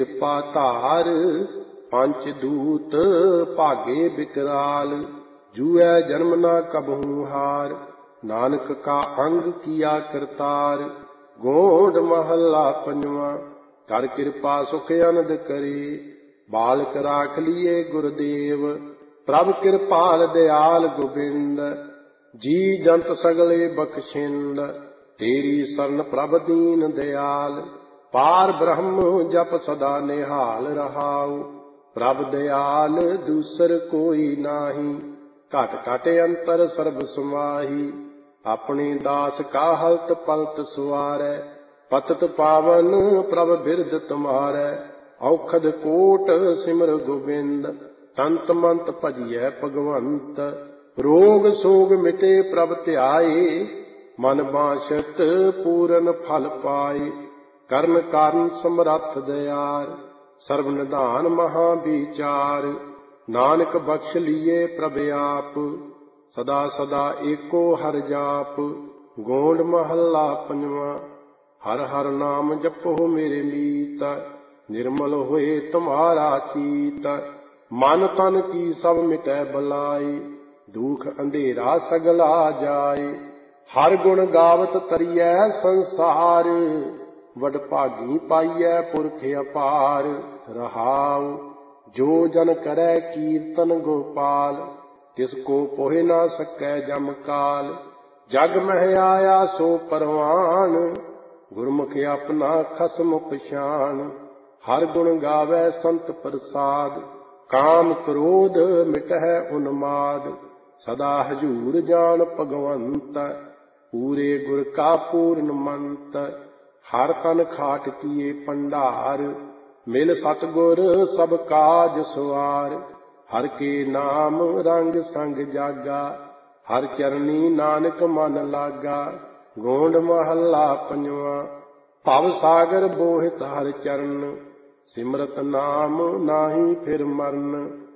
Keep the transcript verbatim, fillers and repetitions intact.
ਕਿਰਪਾ ਧਾਰ ਪੰਚ ਦੂਤ ਭਾਗੇ ਬਿਕਰਾਲ। ਜੂਐ ਜਨਮ ਨਾ ਕਬਹੂ ਹਾਰ, ਨਾਨਕ ਕਾ ਅੰਗ ਕੀਆ ਕਰਤਾਰ। ਗੋਂਡ ਮਹੱਲਾ ਪੰਜਵਾਂ। ਕਰ ਕਿਰਪਾ ਸੁਖ ਅਨੰਦ ਕਰੇ, ਬਾਲਕ ਰਾਖ ਲੀਏ ਗੁਰਦੇਵ। ਪ੍ਰਭ ਕਿਰਪਾਲ ਦਿਆਲ ਗੋਬਿੰਦ, ਜੀ ਜੰਤ ਸਗਲੇ ਬਖਸ਼ਿੰਦ। ਤੇਰੀ ਸਰਨ ਪ੍ਰਭ ਦੀਨ ਦਿਆਲ, ਪਾਰ ਬ੍ਰਹਮ ਜਪ ਸਦਾ ਨਿਹਾਲ ਰਹਾਉ। ਪ੍ਰਭ ਦਿਆਲ ਦੂਸਰ ਕੋਈ ਨਾਹੀ, ਘਟ ਘਟ ਅੰਤਰ ਸਰਬ ਸਮਾਹੀ। ਆਪਣੇ ਦਾਸ ਕਾ ਹਲਤ ਪਲਤ ਸੁਆਰੈ, ਪਤਿਤ ਪਾਵਨ ਪ੍ਰਭ ਬਿਰਧ ਤੁਮਾਰੈ। ਔਖਦ ਕੋਟ ਸਿਮਰ ਗੋਬਿੰਦ, ਤੰਤ ਮੰਤ ਭਜੀਐ ਭਗਵੰਤ। ਰੋਗ ਸੋਗ ਮਿਟੇ ਪ੍ਰਭ ਧਿਆਏ, ਮਨ ਬਾਛਤ ਪੂਰਨ ਫਲ ਪਾਏ। ਕਰਨ ਕਾਰਨ ਸਮਰੱਥ ਦਿਆਰ, ਸਰਬ ਨਿਧਾਨ ਮਹਾ ਵਿਚਾਰ। ਨਾਨਕ ਬਖਸ਼ ਲੀਏ ਪ੍ਰਭ ਆਪ, ਸਦਾ ਸਦਾ ਏਕੋ ਹਰਿ ਜਾਪ। ਗੋਂਡ ਮਹੱਲਾ ਪੰਜਵਾਂ। ਹਰਿ ਹਰਿ ਨਾਮ ਜਪੋ ਮੇਰੇ ਮੀਤ, ਨਿਰਮਲ ਹੋਏ ਤੁਮਾਰਾ ਚੀਤ। ਮਨ ਤਨ ਕੀ ਸਭ ਮਿਟੈ ਬਲਾਈ, ਦੁਖ ਅੰਧੇਰਾ ਸਗਲਾ ਜਾਏ। ਹਰ ਗੁਣ ਗਾਵਤ ਤਰੀਐ ਸੰਸਾਰ, ਵਡਭਾਗੀ ਪਾਈਐ ਪੁਰਖ ਅਪਾਰ। ਰਹਾਉ ਜੋ ਜਨ ਕਰੈ ਕੀਰਤਨ ਗੋਪਾਲ, ਤਿਸ ਕੋ ਪੋਹਿ ਨਾ ਸਕੈ ਜਮ ਕਾਲ। ਜਗ ਮਹਿ ਆਇਆ ਸੋ ਪਰਵਾਨ, ਗੁਰਮੁਖ ਆਪਣਾ ਖਸਮ ਪਛਾਨ। ਹਰ ਗੁਣ ਗਾਵੈ ਸੰਤ ਪ੍ਰਸਾਦ, ਕਾਮ ਕ੍ਰੋਧ ਮਿਟਹਿ ਉਨਮਾਦ। ਸਦਾ ਹਜੂਰ ਜਾਣ ਭਗਵੰਤ, ਪੂਰੇ ਗੁਰ ਕਾ ਪੂਰਨ ਮੰਤ। ਹਰ ਤਨ ਖਾਟ ਕੀਏ ਭੰਡਾਰ, ਮਿਲ ਸਤਿਗੁਰ ਸਭ ਕਾਜ ਸਵਾਰ। ਹਰ ਕੇ ਨਾਮ ਰੰਗ ਸੰਗ ਜਾਗਾ, ਹਰ ਚਰਨੀ ਨਾਨਕ ਮਨ ਲਾਗਾ। ਗੋਂਡ ਮਹੱਲਾ ਪੰਜਵਾਂ। ਭਵ ਸਾਗਰ ਬੋਹਿਤ ਹਰਿ ਚਰਨ, ਸਿਮਰਤ ਨਾਮ ਨਾਹੀ ਫਿਰ ਮਰਨ।